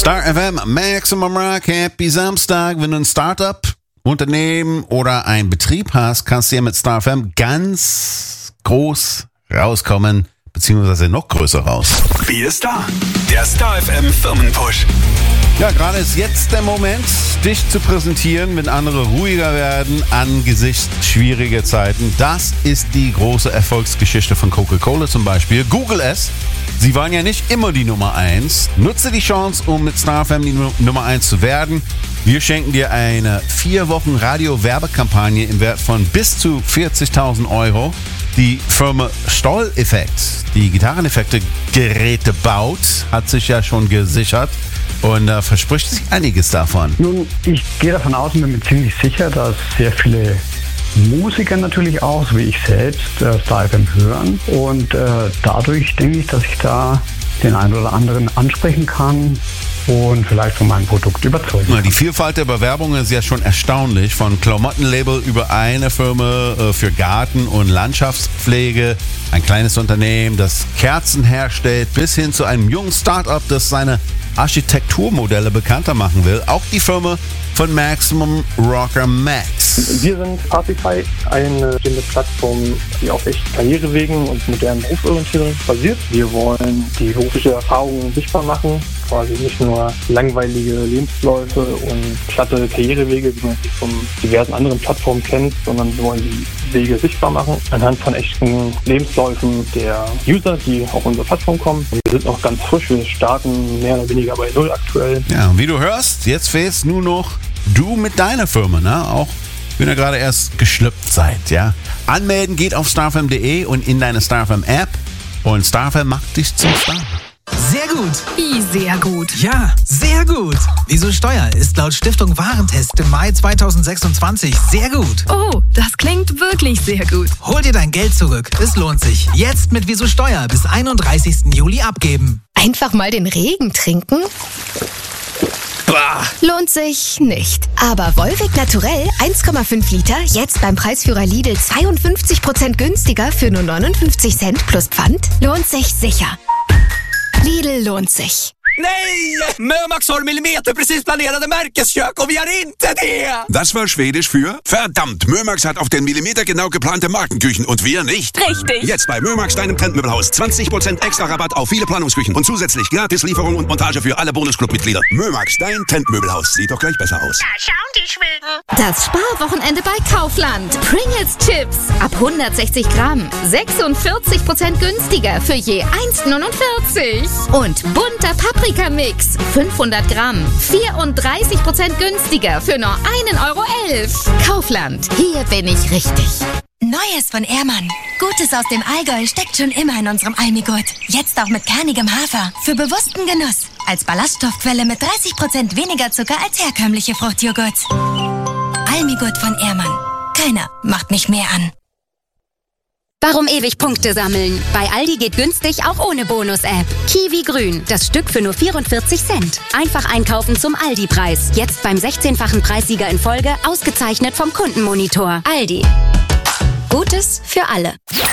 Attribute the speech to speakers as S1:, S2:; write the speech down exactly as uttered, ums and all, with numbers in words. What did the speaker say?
S1: Star F M, Maximum Rock, Happy Samstag. Wenn du ein Startup, Unternehmen oder ein Betrieb hast, kannst du ja mit Star F M ganz groß rauskommen, beziehungsweise noch größer raus.
S2: Wie ist da? Der Star F M Firmenpush.
S1: Ja, gerade ist jetzt der Moment, dich zu präsentieren, wenn andere ruhiger werden angesichts schwieriger Zeiten. Das ist die große Erfolgsgeschichte von Coca-Cola zum Beispiel. Google es. Sie waren ja nicht immer die Nummer eins. Nutze die Chance, um mit Star F M die Nummer eins zu werden. Wir schenken dir eine vier Wochen Radio-Werbekampagne im Wert von bis zu vierzigtausend Euro. Die Firma Stoll-Effekt, die Gitarreneffekte-Geräte baut, hat sich ja schon gesichert und äh, verspricht sich einiges davon.
S3: Nun, ich gehe davon aus und bin mir ziemlich sicher, dass sehr viele Musiker natürlich auch, so wie ich selbst, äh, Star F M hören. Und äh, dadurch denke ich, dass ich da den einen oder anderen ansprechen kann und vielleicht von meinem Produkt überzeugen kann.
S1: Die Vielfalt der Bewerbungen ist ja schon erstaunlich. Von Klamottenlabel über eine Firma äh, für Garten- und Landschaftspflege, ein kleines Unternehmen, das Kerzen herstellt, bis hin zu einem jungen Start-up, das seine Architekturmodelle bekannter machen will. Auch die Firma von Maximum Rocker Max.
S4: Wir sind Partify, eine stehende Plattform, die auf echten Karrierewegen und modernen Berufsorientierung basiert. Wir wollen die berufliche Erfahrung sichtbar machen, quasi nicht nur langweilige Lebensläufe und platte Karrierewege, wie man sie von diversen anderen Plattformen kennt, sondern wir wollen die Wege sichtbar machen anhand von echten Lebensläufen der User, die auf unsere Plattform kommen. Wir sind noch ganz frisch, wir starten mehr oder weniger bei Null aktuell.
S1: Ja, und wie du hörst, jetzt fehlst nur noch du mit deiner Firma, ne? Auch wenn ihr gerade erst geschlüpft seid, ja. Anmelden geht auf starfm punkt de und in deine Star F M App und Star F M macht dich zum Star.
S5: Sehr gut.
S6: Wie sehr gut?
S5: Ja, sehr gut. Wieso Steuer ist laut Stiftung Warentest im Mai zweitausendsechsundzwanzig sehr gut.
S6: Oh, das klingt wirklich sehr gut.
S5: Hol dir dein Geld zurück. Es lohnt sich. Jetzt mit Wieso Steuer bis einunddreißigsten Juli abgeben.
S6: Einfach mal den Regen trinken? Bah. Lohnt sich nicht. Aber Volvic Naturell eins Komma fünf Liter jetzt beim Preisführer Lidl zweiundfünfzig Prozent günstiger für nur neunundfünfzig Cent plus Pfand lohnt sich sicher. Lidl lohnt sich.
S7: Nej! Mömax har millimeterprecis planerade märkeskök och vi har inte det!
S2: Das war Schwedisch für verdammt, Mömax hat auf den Millimeter genau geplante Markenküchen und wir nicht.
S6: Richtig.
S2: Jetzt bei Mömax, deinem Trendmöbelhaus. zwanzig Prozent extra Rabatt auf viele Planungsküchen und zusätzlich Gratislieferung und Montage für alle Bonusclub-Mitglieder. Mömax, dein Trendmöbelhaus. Sieht doch gleich besser aus.
S8: Da schauen die Schweden.
S9: Das Sparwochenende bei Kaufland. Pringles Chips ab hundertsechzig Gramm. sechsundvierzig Prozent günstiger für je eins neunundvierzig. Und bunter Paprika-Mix. fünfhundert Gramm. vierunddreißig Prozent günstiger für nur ein Euro elf. Kaufland. Hier bin ich richtig.
S10: Neues von Ehrmann. Gutes aus dem Allgäu steckt schon immer in unserem Almigurt. Jetzt auch mit kernigem Hafer. Für bewussten Genuss. Als Ballaststoffquelle mit dreißig Prozent weniger Zucker als herkömmliche Fruchtjoghurt. Almigurt von Ehrmann. Keiner macht mich mehr an.
S11: Warum ewig Punkte sammeln? Bei Aldi geht günstig auch ohne Bonus-App. Kiwi Grün, das Stück für nur vierundvierzig Cent. Einfach einkaufen zum Aldi-Preis. Jetzt beim sechzehnfachen Preissieger in Folge, ausgezeichnet vom Kundenmonitor. Aldi. Gutes für alle.